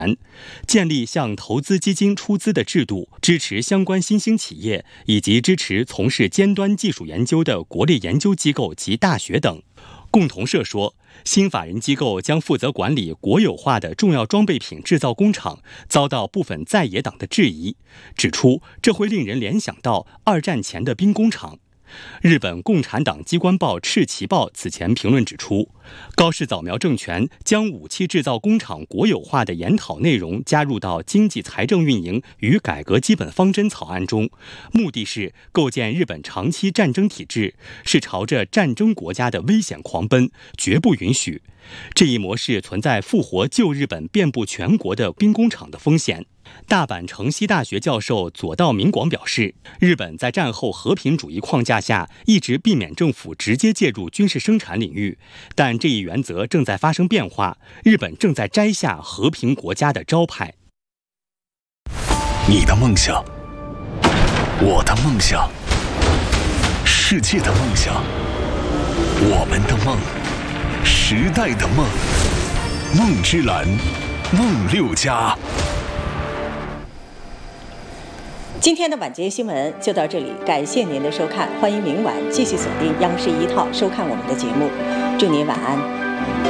建立向投资基金出资的制度，支持相关新兴企业，以及支持从事尖端技术研究的国立研究机构及大学等。共同社说，新法人机构将负责管理国有化的重要装备品制造工厂，遭到部分在野党的质疑，指出这会令人联想到2战前的兵工厂。日本共产党机关报《赤旗报》此前评论指出，高市早苗政权将武器制造工厂国有化的研讨内容加入到经济财政运营与改革基本方针草案中，目的是构建日本长期战争体制，是朝着战争国家的危险狂奔，绝不允许。这一模式存在复活旧日本遍布全国的兵工厂的风险。大阪城西大学教授佐道明广表示，日本在战后和平主义框架下一直避免政府直接介入军事生产领域，但这一原则正在发生变化，日本正在摘下和平国家的招牌。 你的梦想，我的梦想，世界的梦想，我们的梦，时代的梦，梦之蓝，梦六家。 今天的晚间新闻就到这里，感谢您的收看，欢迎明晚继续锁定央视1套收看我们的节目，祝您晚安。